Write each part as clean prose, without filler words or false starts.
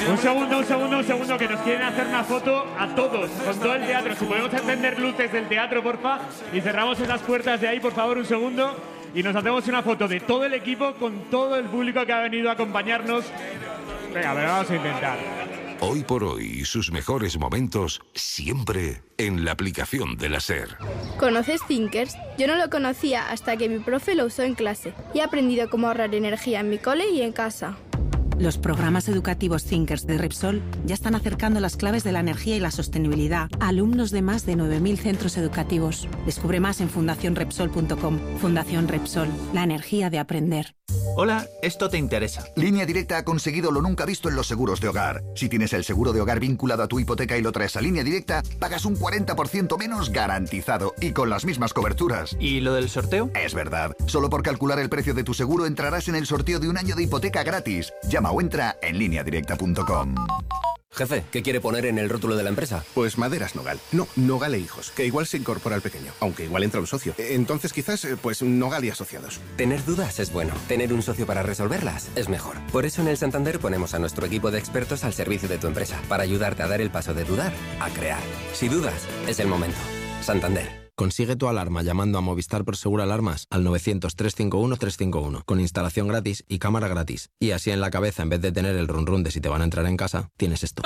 Un segundo, que nos quieren hacer una foto a todos, con todo el teatro. Si podemos encender luces del teatro, porfa, y cerramos esas puertas de ahí, por favor, un segundo. Y nos hacemos una foto de todo el equipo con todo el público que ha venido a acompañarnos. Venga, pero vamos a intentar. Hoy por hoy, sus mejores momentos siempre en la aplicación de la SER. ¿Conoces Thinkers? Yo no lo conocía hasta que mi profe lo usó en clase y he aprendido cómo ahorrar energía en mi cole y en casa. Los programas educativos Thinkers de Repsol ya están acercando las claves de la energía y la sostenibilidad a alumnos de más de 9.000 centros educativos. Descubre más en fundacionrepsol.com. Fundación Repsol, la energía de aprender. Hola, esto te interesa. Línea Directa ha conseguido lo nunca visto en los seguros de hogar. Si tienes el seguro de hogar vinculado a tu hipoteca y lo traes a Línea Directa, pagas un 40% menos garantizado y con las mismas coberturas. ¿Y lo del sorteo? Es verdad. Solo por calcular el precio de tu seguro entrarás en el sorteo de un año de hipoteca gratis. Llama o entra en lineadirecta.com. Jefe, ¿qué quiere poner en el rótulo de la empresa? Pues Maderas Nogal. No, Nogal e Hijos, que igual se incorpora al pequeño, aunque igual entra un socio. Entonces quizás, pues Nogal y Asociados. Tener dudas es bueno. Tener un socio para resolverlas es mejor. Por eso en el Santander ponemos a nuestro equipo de expertos al servicio de tu empresa, para ayudarte a dar el paso de dudar a crear. Si dudas, es el momento. Santander. Consigue tu alarma llamando a Movistar Prosegur Alarmas al 900-351-351, con instalación gratis y cámara gratis. Y así en la cabeza, en vez de tener el run run de si te van a entrar en casa, tienes esto.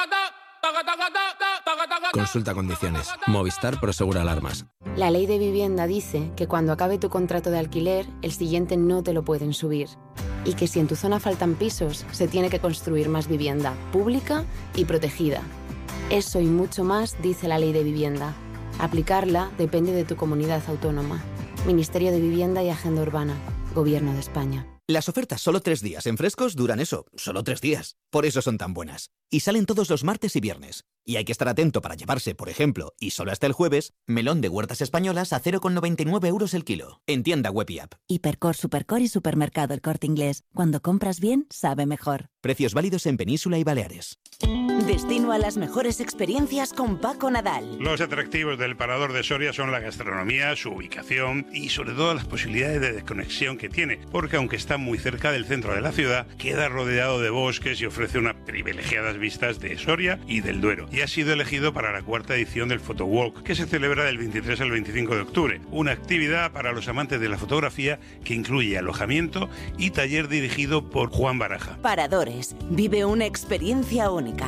Consulta condiciones. Movistar Prosegur Alarmas. La ley de vivienda dice que cuando acabe tu contrato de alquiler, el siguiente no te lo pueden subir. Y que si en tu zona faltan pisos, se tiene que construir más vivienda, pública y protegida. Eso y mucho más dice la ley de vivienda. Aplicarla depende de tu comunidad autónoma. Ministerio de Vivienda y Agenda Urbana. Gobierno de España. Las ofertas solo 3 días en Frescos duran eso, solo 3 días. Por eso son tan buenas. Y salen todos los martes y viernes. Y hay que estar atento para llevarse, por ejemplo, y solo hasta el jueves, melón de huertas españolas a 0,99 euros el kilo. En tienda web y app. Hipercor, Supercor y Supermercado El Corte Inglés. Cuando compras bien, sabe mejor. Precios válidos en Península y Baleares. Destino a las mejores experiencias con Paco Nadal. Los atractivos del Parador de Soria son la gastronomía, su ubicación y sobre todo las posibilidades de desconexión que tiene, porque aunque está muy cerca del centro de la ciudad, queda rodeado de bosques y ofrece unas privilegiadas vistas de Soria y del Duero. Y ha sido elegido para la 4ª edición del Photowalk, que se celebra del 23 al 25 de octubre, una actividad para los amantes de la fotografía que incluye alojamiento y taller dirigido por Juan Baraja. Paradores, vive una experiencia única.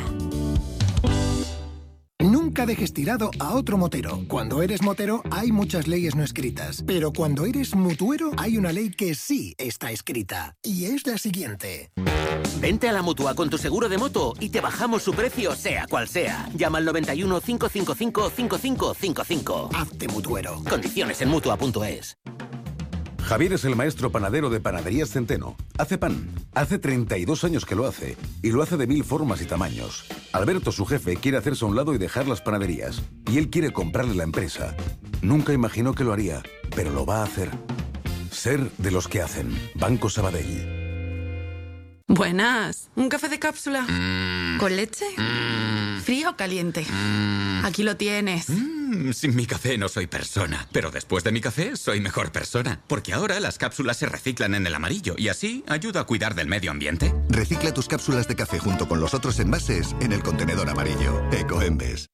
Nunca dejes tirado a otro motero. Cuando eres motero hay muchas leyes no escritas, pero cuando eres mutuero hay una ley que sí está escrita, y es la siguiente. Vente a la Mutua con tu seguro de moto y te bajamos su precio sea cual sea. Llama al 91 555 5555. Hazte mutuero. Condiciones en Mutua.es. Javier es el maestro panadero de Panaderías Centeno. Hace pan. Hace 32 años que lo hace. Y lo hace de 1000 formas y tamaños. Alberto, su jefe, quiere hacerse a un lado y dejar las panaderías. Y él quiere comprarle la empresa. Nunca imaginó que lo haría, pero lo va a hacer. Ser de los que hacen. Banco Sabadell. Buenas. ¿Un café de cápsula? ¿Con leche? ¿Frío o caliente? Aquí lo tienes. Sin mi café no soy persona, pero después de mi café soy mejor persona, porque ahora las cápsulas se reciclan en el amarillo y así ayuda a cuidar del medio ambiente. Recicla tus cápsulas de café junto con los otros envases en el contenedor amarillo. Ecoembes.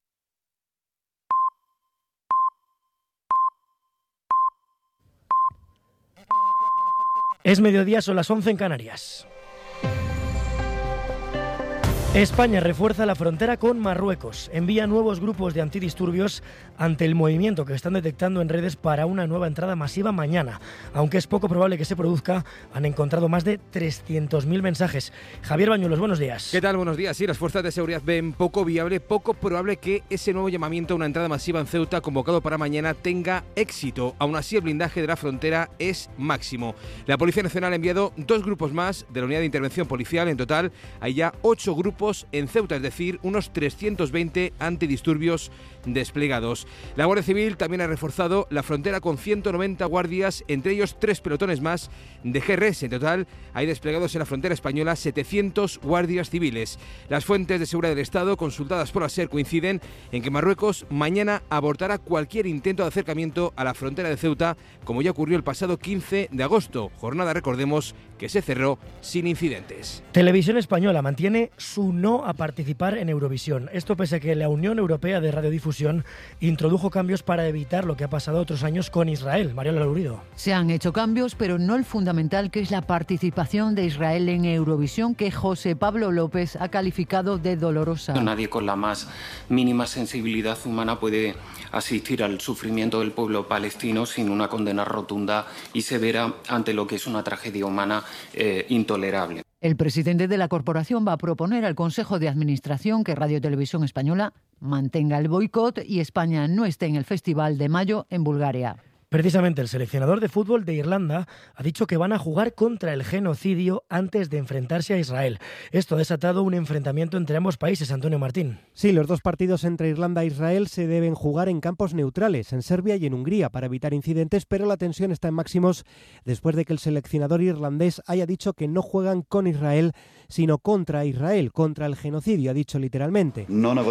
Es mediodía, son las 11 en Canarias. España refuerza la frontera con Marruecos. Envía nuevos grupos de antidisturbios ante el movimiento que están detectando en redes para una nueva entrada masiva mañana. Aunque es poco probable que se produzca, han encontrado más de 300.000 mensajes. Javier Bañuelos, buenos días. ¿Qué tal? Buenos días. Sí, las fuerzas de seguridad ven poco viable, poco probable que ese nuevo llamamiento a una entrada masiva en Ceuta convocado para mañana tenga éxito. Aún así, el blindaje de la frontera es máximo. La Policía Nacional ha enviado 2 grupos más de la Unidad de Intervención Policial. En total, hay ya 8 grupos en Ceuta, es decir, unos 320 antidisturbios desplegados. La Guardia Civil también ha reforzado la frontera con 190 guardias, entre ellos 3 pelotones más de GRS. En total, hay desplegados en la frontera española 700 guardias civiles. Las fuentes de seguridad del Estado, consultadas por la SER, coinciden en que Marruecos mañana abortará cualquier intento de acercamiento a la frontera de Ceuta, como ya ocurrió el pasado 15 de agosto, jornada, recordemos, que se cerró sin incidentes. Televisión Española mantiene su no a participar en Eurovisión. Esto pese a que la Unión Europea de Radiodifusión introdujo cambios para evitar lo que ha pasado otros años con Israel. Mariola Laurido. Se han hecho cambios, pero no el fundamental, que es la participación de Israel en Eurovisión, que José Pablo López ha calificado de dolorosa. Nadie con la más mínima sensibilidad humana puede asistir al sufrimiento del pueblo palestino sin una condena rotunda y severa ante lo que es una tragedia humana intolerable. El presidente de la corporación va a proponer al Consejo de Administración que Radio Televisión Española mantenga el boicot y España no esté en el Festival de Mayo en Bulgaria. Precisamente el seleccionador de fútbol de Irlanda ha dicho que van a jugar contra el genocidio antes de enfrentarse a Israel. Esto ha desatado un enfrentamiento entre ambos países, Antonio Martín. Sí, los dos partidos entre Irlanda e Israel se deben jugar en campos neutrales, en Serbia y en Hungría, para evitar incidentes, pero la tensión está en máximos después de que el seleccionador irlandés haya dicho que no juegan con Israel, sino contra Israel, contra el genocidio, ha dicho literalmente.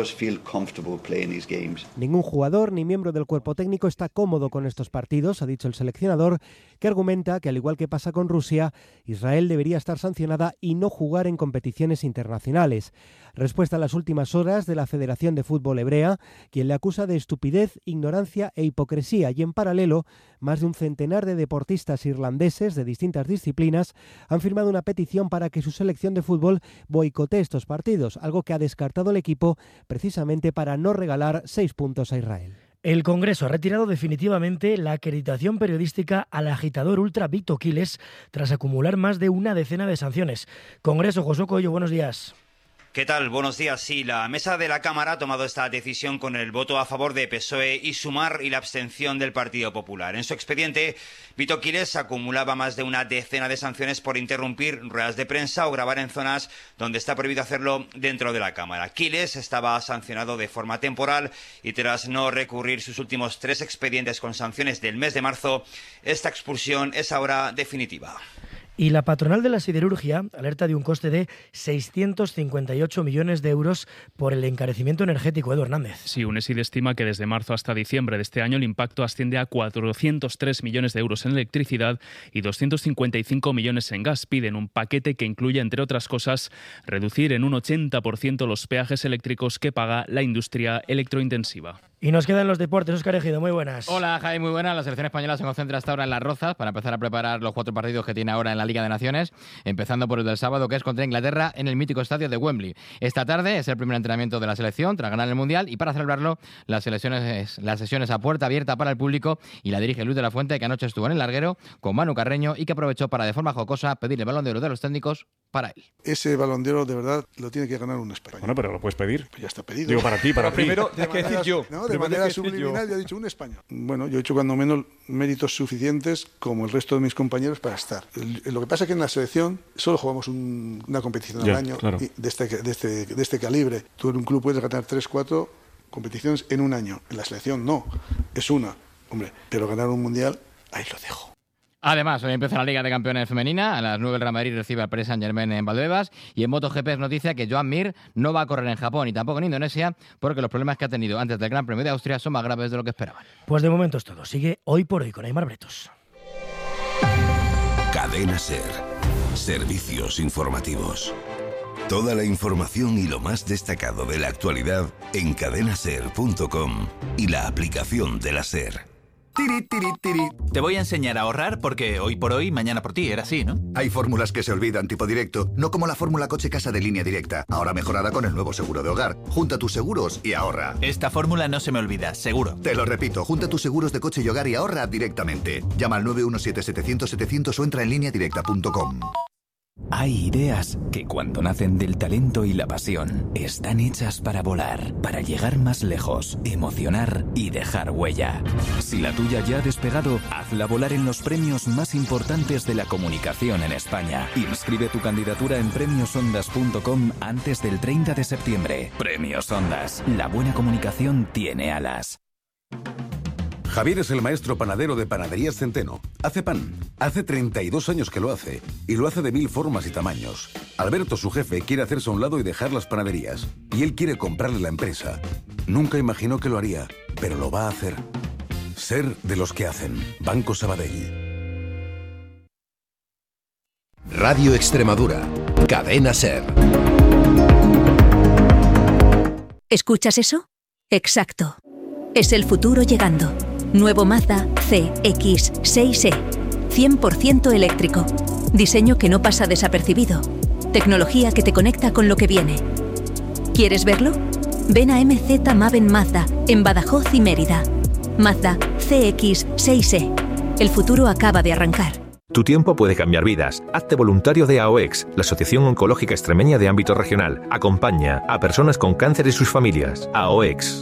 Ningún jugador ni miembro del cuerpo técnico está cómodo con estos partidos, ha dicho el seleccionador, que argumenta que, al igual que pasa con Rusia, Israel debería estar sancionada y no jugar en competiciones internacionales. Respuesta a las últimas horas de la Federación de Fútbol Hebrea, quien le acusa de estupidez, ignorancia e hipocresía, y en paralelo, más de un centenar de deportistas irlandeses de distintas disciplinas han firmado una petición para que su selección de fútbol boicotee estos partidos, algo que ha descartado el equipo precisamente para no regalar 6 puntos a Israel. El Congreso ha retirado definitivamente la acreditación periodística al agitador ultra Vito Quiles tras acumular más de una decena de sanciones. Congreso, Josué Coello, buenos días. ¿Qué tal? Buenos días. Sí, la mesa de la Cámara ha tomado esta decisión con el voto a favor de PSOE y Sumar y la abstención del Partido Popular. En su expediente, Vito Quiles acumulaba más de una decena de sanciones por interrumpir ruedas de prensa o grabar en zonas donde está prohibido hacerlo dentro de la Cámara. Quiles estaba sancionado de forma temporal y tras no recurrir sus últimos 3 expedientes con sanciones del mes de marzo, esta expulsión es ahora definitiva. Y la patronal de la siderurgia alerta de un coste de 658 millones de euros por el encarecimiento energético. Edu Hernández. Sí, UNESID estima que desde marzo hasta diciembre de este año el impacto asciende a 403 millones de euros en electricidad y 255 millones en gas. Piden un paquete que incluya, entre otras cosas, reducir en un 80% los peajes eléctricos que paga la industria electrointensiva. Y nos quedan los deportes. Óscar Ejido, muy buenas. Hola, Javi, muy buenas. La selección española se concentra hasta ahora en Las Rozas para empezar a preparar los 4 partidos que tiene ahora en la Liga de Naciones, empezando por el del sábado, que es contra Inglaterra en el mítico estadio de Wembley. Esta tarde es el primer entrenamiento de la selección tras ganar el Mundial y para celebrarlo las sesiones a puerta abierta para el público, y la dirige Luis de la Fuente, que anoche estuvo en el larguero con Manu Carreño y que aprovechó para, de forma jocosa, pedir el Balón de Oro de los técnicos para él. Ese Balón de Oro de verdad lo tiene que ganar un español. Bueno, pero lo puedes pedir. Pues ya está pedido. Digo, para ti, para ti. Primero tienes que decir yo. No, de manera subliminal ya he dicho un español. Bueno, yo he hecho cuando menos méritos suficientes como el resto de mis compañeros para estar. Lo que pasa es que en la selección solo jugamos una competición al año, claro, y de este calibre. Tú en un club puedes ganar 3-4 competiciones en un año. En la selección no, es una. Hombre, pero ganar un mundial, ahí lo dejo. Además, hoy empieza la Liga de Campeones Femenina. A las 9 el Real Madrid recibe al Paris Saint-Germain en Valdebebas. Y en MotoGP es noticia que Joan Mir no va a correr en Japón y tampoco en Indonesia, porque los problemas que ha tenido antes del Gran Premio de Austria son más graves de lo que esperaban. Pues de momento es todo. Sigue Hoy por Hoy con Aimar Bretos. Cadena SER. Servicios informativos. Toda la información y lo más destacado de la actualidad en cadenaser.com y la aplicación de la SER. Te voy a enseñar a ahorrar porque hoy por hoy, mañana por ti, era así, ¿no? Hay fórmulas que se olvidan, tipo directo, no como la fórmula coche-casa de Línea Directa, ahora mejorada con el nuevo seguro de hogar. Junta tus seguros y ahorra. Esta fórmula no se me olvida, seguro. Te lo repito, junta tus seguros de coche y hogar y ahorra directamente. Llama al 917-700-700 o entra en lineadirecta.com. Hay ideas que cuando nacen del talento y la pasión están hechas para volar, para llegar más lejos, emocionar y dejar huella. Si la tuya ya ha despegado, hazla volar en los premios más importantes de la comunicación en España. Inscribe tu candidatura en premiosondas.com antes del 30 de septiembre. Premios Ondas. La buena comunicación tiene alas. Javier es el maestro panadero de Panaderías Centeno. Hace pan. Hace 32 años que lo hace. Y lo hace de 1000 formas y tamaños. Alberto, su jefe, quiere hacerse a un lado y dejar las panaderías. Y él quiere comprarle la empresa. Nunca imaginó que lo haría, pero lo va a hacer. Ser de los que hacen. Banco Sabadell. Radio Extremadura, Cadena SER. ¿Escuchas eso? Exacto. Es el futuro llegando. Nuevo Mazda CX-6e. 100% eléctrico. Diseño que no pasa desapercibido. Tecnología que te conecta con lo que viene. ¿Quieres verlo? Ven a MZ Maven Mazda, en Badajoz y Mérida. Mazda CX-6e. El futuro acaba de arrancar. Tu tiempo puede cambiar vidas. Hazte voluntario de AOEX, la Asociación Oncológica Extremeña de Ámbito Regional. Acompaña a personas con cáncer y sus familias. AOEX,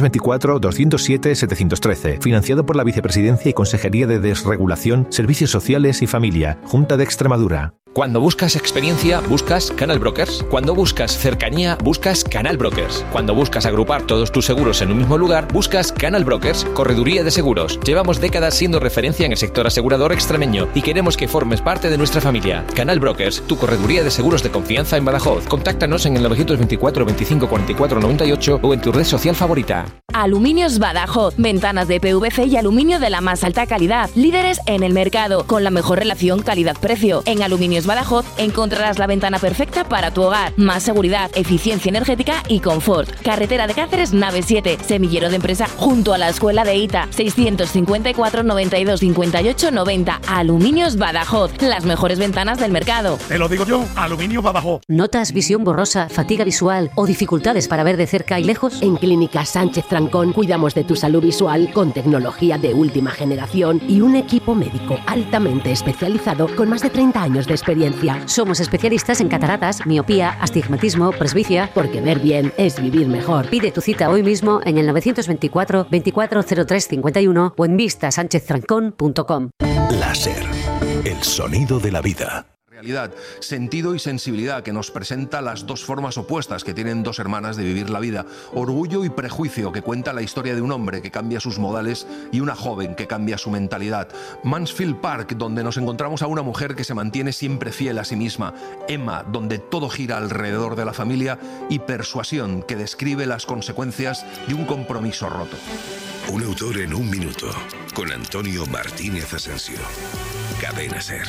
924-207-713. Financiado por la Vicepresidencia y Consejería de Desregulación, Servicios Sociales y Familia, Junta de Extremadura. Cuando buscas experiencia, buscas Canal Brokers. Cuando buscas cercanía, buscas Canal Brokers. Cuando buscas agrupar todos tus seguros en un mismo lugar, buscas Canal Brokers, correduría de seguros. Llevamos décadas siendo referencia en el sector asegurador extremeño y queremos que formes parte de nuestra familia. Canal Brokers, tu correduría de seguros de confianza en Badajoz. Contáctanos en el 924 25 44 98 o en tu red social favorita. Aluminios Badajoz. Ventanas de PVC y aluminio de la más alta calidad. Líderes en el mercado, con la mejor relación calidad-precio. En Aluminios Badajoz encontrarás la ventana perfecta para tu hogar. Más seguridad, eficiencia energética y confort. Carretera de Cáceres, nave 7, semillero de empresa junto a la escuela de ITA. 654 92 58 90. Aluminios Badajoz, las mejores ventanas del mercado. Te lo digo yo, Aluminios Badajoz. ¿Notas visión borrosa, fatiga visual o dificultades para ver de cerca y lejos? En Clínica Sánchez Trancón cuidamos de tu salud visual con tecnología de última generación y un equipo médico altamente especializado con más de 30 años de experiencia. Somos especialistas en cataratas, miopía, astigmatismo, presbicia. Porque ver bien es vivir mejor. Pide tu cita hoy mismo en el 924 2403 51 o en vistasancheztrancón.com. Láser, el sonido de la vida. Realidad, sentido y sensibilidad, que nos presenta las dos formas opuestas que tienen dos hermanas de vivir la vida. Orgullo y prejuicio, que cuenta la historia de un hombre que cambia sus modales y una joven que cambia su mentalidad. Mansfield Park, donde nos encontramos a una mujer que se mantiene siempre fiel a sí misma. Emma, donde todo gira alrededor de la familia. Y Persuasión, que describe las consecuencias de un compromiso roto. Un autor en un minuto, con Antonio Martínez Asensio. Cadena SER.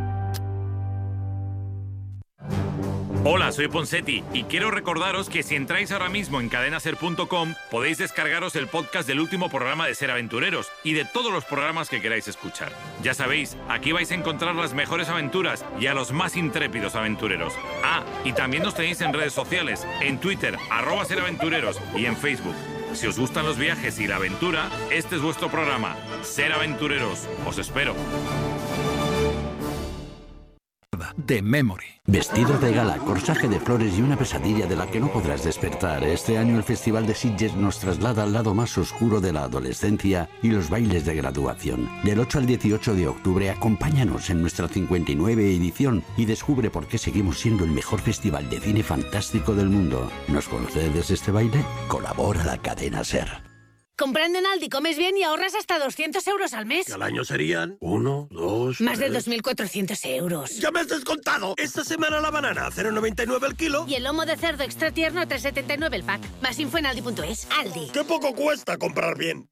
Hola, soy Ponsetti y quiero recordaros que si entráis ahora mismo en cadenaser.com podéis descargaros el podcast del último programa de Ser Aventureros y de todos los programas que queráis escuchar. Ya sabéis, aquí vais a encontrar las mejores aventuras y a los más intrépidos aventureros. Ah, y también nos tenéis en redes sociales, en Twitter, @seraventureros y en Facebook. Si os gustan los viajes y la aventura, este es vuestro programa. Ser Aventureros. Os espero. The Memory. Vestido de gala, corsaje de flores y una pesadilla de la que no podrás despertar. Este año el Festival de Sitges nos traslada al lado más oscuro de la adolescencia y los bailes de graduación. Del 8 al 18 de octubre, acompáñanos en nuestra 59 edición y descubre por qué seguimos siendo el mejor festival de cine fantástico del mundo. ¿Nos concedes este baile? Colabora la cadena SER. Comprando en Aldi comes bien y ahorras hasta 200 euros al mes. Y al año serían 1, 2... Más de 2.400 euros. ¡Ya me has descontado! Esta semana la banana, 0,99 el kilo. Y el lomo de cerdo extra tierno, 3,79 el pack. Más info en Aldi.es. Aldi. ¡Qué poco cuesta comprar bien!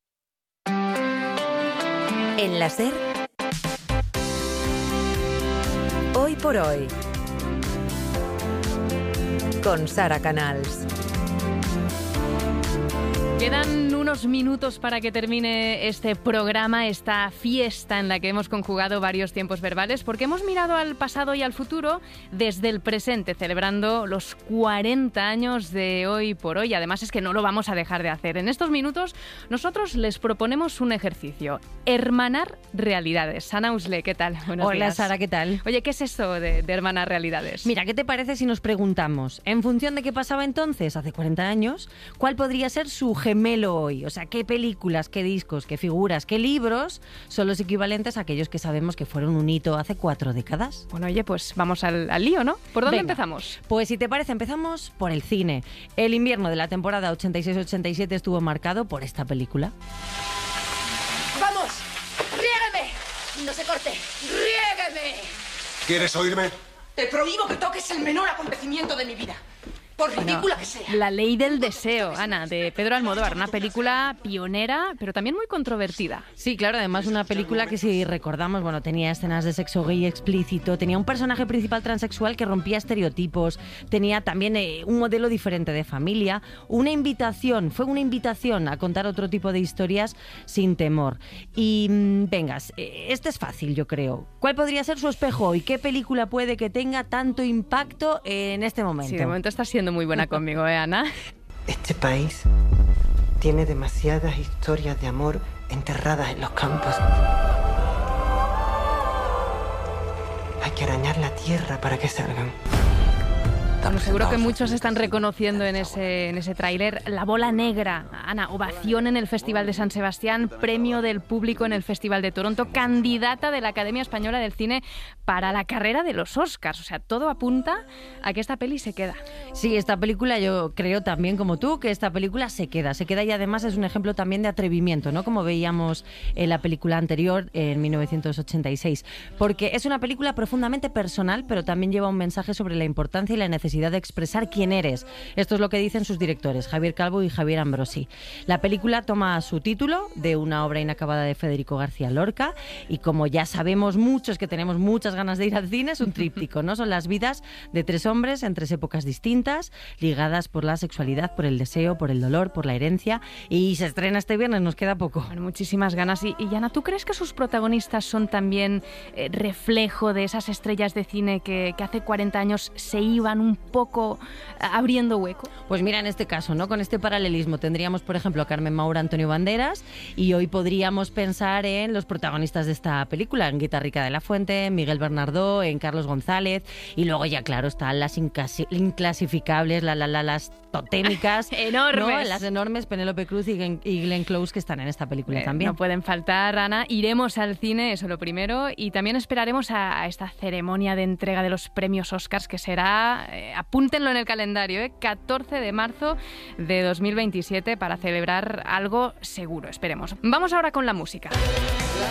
En la SER, Hoy por Hoy, con Sara Canals. Quedan unos minutos para que termine este programa, esta fiesta en la que hemos conjugado varios tiempos verbales, porque hemos mirado al pasado y al futuro desde el presente, celebrando los 40 años de Hoy por Hoy. Además es que no lo vamos a dejar de hacer. En estos minutos nosotros les proponemos un ejercicio, hermanar realidades. Ana Usle, ¿qué tal? Buenos Hola, días. Sara, ¿qué tal? Oye, ¿qué es eso de hermanar realidades? Mira, ¿qué te parece si nos preguntamos, en función de qué pasaba entonces, hace 40 años, cuál podría ser su gemelo hoy? O sea, ¿qué películas, qué discos, qué figuras, qué libros son los equivalentes a aquellos que sabemos que fueron un hito hace 4 décadas? Bueno, oye, pues vamos al lío, ¿no? ¿Por dónde Venga, empezamos? Pues si te parece, empezamos por el cine. El invierno de la temporada 86-87 estuvo marcado por esta película. ¡Vamos! ¡Riégueme! ¡No se corte! ¡Riégueme! ¿Quieres oírme? Te prohíbo que toques el menor acontecimiento de mi vida. por ridícula que sea. La ley del deseo, Ana, de Pedro Almodóvar, una película pionera, pero también muy controvertida. Sí, claro, además una película que, si recordamos, bueno, tenía escenas de sexo gay explícito, tenía un personaje principal transexual que rompía estereotipos, tenía también un modelo diferente de familia, fue una invitación a contar otro tipo de historias sin temor. Y venga, este es fácil, yo creo. ¿Cuál podría ser su espejo y qué película puede que tenga tanto impacto en este momento? Sí, de momento está siendo muy buena conmigo, Ana? Este país tiene demasiadas historias de amor enterradas en los campos. Hay que arañar la tierra para que salgan. Bueno, seguro que muchos están reconociendo en ese tráiler La Bola Negra. Ana, ovación en el Festival de San Sebastián, premio del público en el Festival de Toronto, candidata de la Academia Española del Cine para la carrera de los Oscars. O sea, todo apunta a que esta peli se queda. Sí, esta película, yo creo también como tú, que esta película se queda y además es un ejemplo también de atrevimiento, ¿no? Como veíamos en la película anterior, en 1986. Porque es una película profundamente personal, pero también lleva un mensaje sobre la importancia y la necesidad de expresar quién eres. Esto es lo que dicen sus directores, Javier Calvo y Javier Ambrosi. La película toma su título de una obra inacabada de Federico García Lorca y, como ya sabemos muchos que tenemos muchas ganas de ir al cine, es un tríptico, ¿no? Son las vidas de 3 hombres en 3 épocas distintas, ligadas por la sexualidad, por el deseo, por el dolor, por la herencia, y se estrena este viernes, nos queda poco. Bueno, muchísimas ganas. Y Ana, ¿tú crees que sus protagonistas son también reflejo de esas estrellas de cine que hace 40 años se iban un poco abriendo hueco? Pues mira, en este caso, ¿no? Con este paralelismo tendríamos, por ejemplo, a Carmen Maura, Antonio Banderas, y hoy podríamos pensar en los protagonistas de esta película, en Guitarrica de la Fuente, en Miguel Bernardó, en Carlos González, y luego ya, claro, están las inclasificables, las totémicas, enormes, ¿no? Las enormes, Penélope Cruz y Glenn Close, que están en esta película también. No pueden faltar, Ana. Iremos al cine, eso lo primero, y también esperaremos a esta ceremonia de entrega de los premios Oscars, que será, apúntenlo en el calendario, 14 de marzo de 2027, para celebrar algo seguro, esperemos. Vamos ahora con la música.